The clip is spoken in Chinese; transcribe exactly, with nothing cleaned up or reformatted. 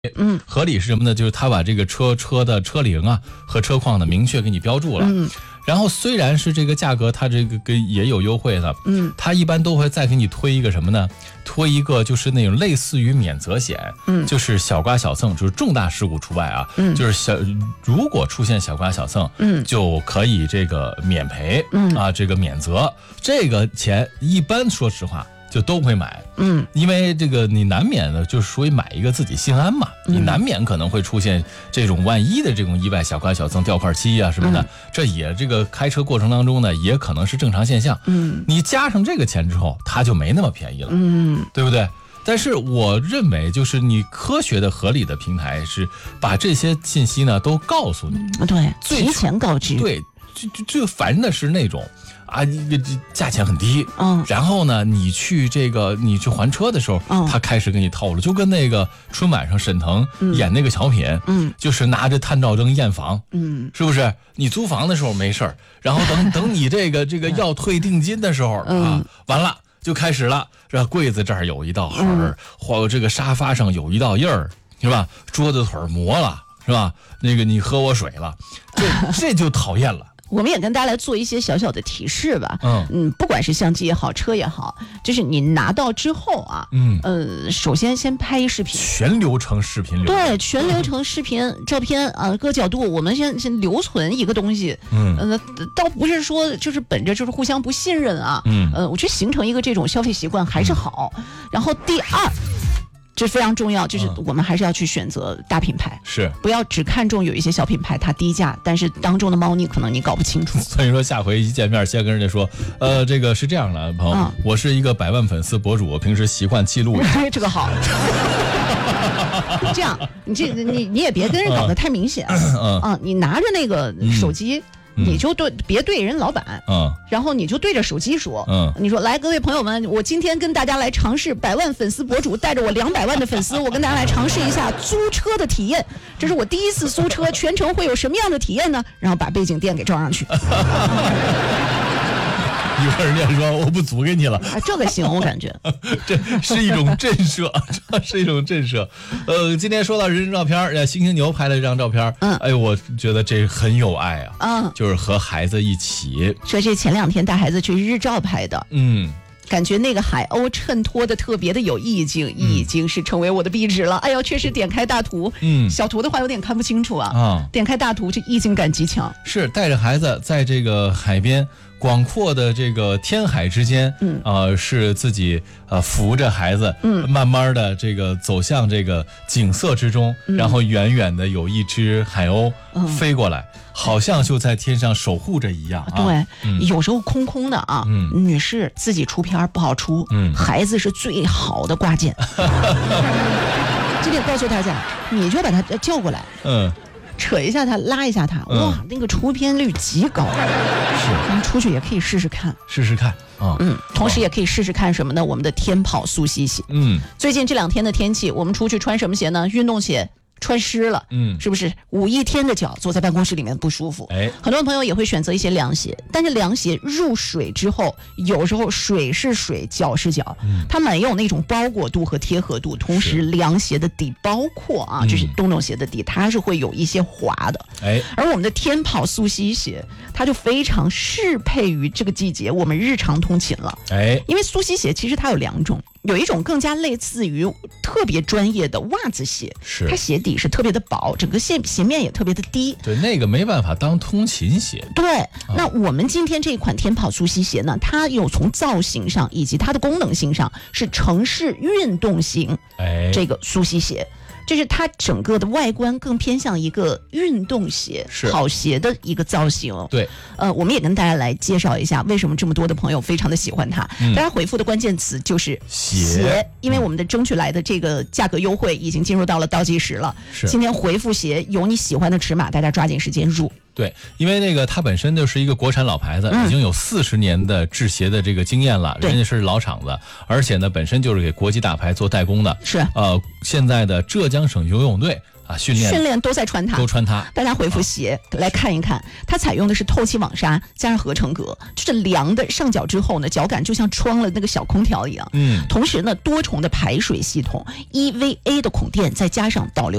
嗯， 合理是什么呢？就是他把这个车车的车龄啊和车况呢明确给你标注了。 嗯， 然后虽然是这个价格，它这个跟也有优惠的。 嗯， 它一般都会再给你推一个什么呢？推一个就是那种类似于免责险， 嗯， 就是小刮小蹭，就是重大事故除外啊。 嗯， 就是小如果出现小刮小蹭， 嗯， 就可以这个免赔， 嗯啊，这个免责，这个钱一般说实话。就都会买， 嗯， 因为这个你难免的，就是属于买一个自己心安嘛， 嗯、 你难免可能会出现这种万一的这种意外，小刮小蹭、掉块漆啊什么的，嗯、这也这个开车过程当中呢，也可能是正常现象。 嗯， 你加上这个钱之后，它就没那么便宜了， 嗯， 对不对？但是我认为，就是你科学的、合理的平台是把这些信息呢都告诉你， 嗯、对，提前告知， 对，就就就烦的是那种。啊，一个这价钱很低， 嗯， 然后呢，你去这个你去还车的时候， 嗯， 他开始给你透了，就跟那个春晚上沈腾演那个小品， 嗯， 就是拿着探照灯验房， 嗯， 是不是？你租房的时候没事儿，然后等等你这个这个要退定金的时候、 嗯、 啊，完了就开始了，这柜子这儿有一道痕儿，或者这个沙发上有一道印儿，是吧？桌子腿磨了，是吧？那个你喝我水了，这这就讨厌了。 我们也跟大家来做一些小小的提示吧， 嗯嗯，不管是相机也好，车也好，就是你拿到之后啊， 嗯呃，首先先拍一视频， 全流程视频流程， 对，全流程视频、嗯、照片啊，各角度，我们先先留存一个东西， 嗯， 呃，倒不是说就是本着就是互相不信任啊， 嗯， 呃，我觉得形成一个这种消费习惯还是好。嗯、然后第二。这非常重要，就是我们还是要去选择大品牌， 是不要只看重有一些小品牌它低价，但是当中的猫腻可能你搞不清楚。 所以说下回一见面先跟人家说，呃，这个是这样的，朋友，嗯、我是一个百万粉丝博主，我平时习惯记录。 这个好。这样，你这你你也别跟人搞得太明显， 嗯啊，你拿着那个手机。嗯你就对，别对人老板， 嗯， 然后你就对着手机说， 嗯， 你说来，各位朋友们，我今天跟大家来尝试百万粉丝博主带着我两百万的粉丝，我跟大家来尝试一下租车的体验，这是我第一次租车，全程会有什么样的体验呢？然后把背景电给装上去。 一会儿人家说我不租给你了， 啊，这个行，我感觉这是一种震慑，这是一种震慑。呃，今天说到人生照片，呃，星星牛拍了一张照片， 嗯， 哎，我觉得这很有爱啊， 嗯， 就是和孩子一起， 说这前两天带孩子去日照拍的， 嗯。 感觉那个海鸥衬托的特别的有意境，嗯、已经是成为我的壁纸了。哎呦，确实点开大图， 嗯， 小图的话有点看不清楚啊。 啊， 点开大图，这意境感极强。 是带着孩子在这个海边广阔的这个天海之间， 嗯， 呃，是自己呃扶着孩子， 嗯， 慢慢的这个走向这个景色之中， 嗯、 然后远远的有一只海鸥飞过来。 嗯好像就在天上守护着一样、啊。 对、 嗯， 有时候空空的啊。 嗯， 女士自己出片不好出， 嗯， 孩子是最好的挂件。这点告诉大家，你就把他叫过来， 嗯， 扯一下他，拉一下他， 嗯、 哇，那个出片率极高。 是， 您出去也可以试试看， 试试看啊。 嗯，同时也可以试试看什么呢？我们的天跑速吸鞋。 嗯， 最近这两天的天气，我们出去穿什么鞋呢？运动鞋。穿湿了， 嗯， 是不是捂一天的脚，坐在办公室里面不舒服？ 哎， 很多朋友也会选择一些凉鞋，但是凉鞋入水之后，有时候水是水，脚是脚， 嗯， 它没有那种包裹度和贴合度。同时，凉鞋的底包括啊，就是洞洞鞋的底，它是会有一些滑的。 哎， 而我们的天跑速吸鞋，它就非常适配于这个季节我们日常通勤了。 哎， 因为速吸鞋其实它有两种。有一种更加类似于特别专业的袜子鞋， 是它鞋底是特别的薄，整个鞋鞋面也特别的低。 对，那个没办法当通勤鞋。 对，啊、那我们今天这款天跑速吸鞋呢，它有从造型上以及它的功能性上是城市运动型， 哎， 这个速吸鞋。就是它整个的外观更偏向一个运动鞋、跑鞋的一个造型。 对， 呃，我们也跟大家来介绍一下为什么这么多的朋友非常的喜欢它。嗯、大家回复的关键词就是鞋，鞋因为我们的争取来的这个价格优惠已经进入到了倒计时了。 是， 今天回复鞋有你喜欢的尺码，大家抓紧时间入。 对，因为那个它本身就是一个国产老牌子， 嗯、 已经有四十年的制鞋的这个经验了，人家是老厂子，而且呢本身就是给国际大牌做代工的。 是， 呃，现在的浙江省游泳队啊，训练训练都在穿它， 都穿它。 大家回复鞋、啊、来看一看，它采用的是透气网纱加上合成革，就是凉的上脚之后呢，脚感就像装了那个小空调一样。 嗯， 同时呢，多重的排水系统 E V A 的孔垫，再加上导流